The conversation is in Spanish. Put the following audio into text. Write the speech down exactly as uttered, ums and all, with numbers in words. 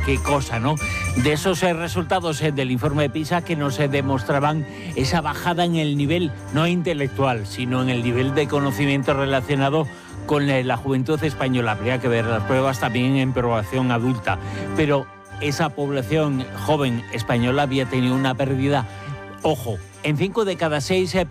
qué cosa, ¿no? De esos eh, resultados eh, del informe de PISA que nos eh, demostraban esa bajada en el nivel, no intelectual, sino en el nivel de conocimiento relacionado con eh, la juventud española. Habría que ver las pruebas también en población adulta, pero esa población joven española había tenido una pérdida, ojo, en cinco de cada seis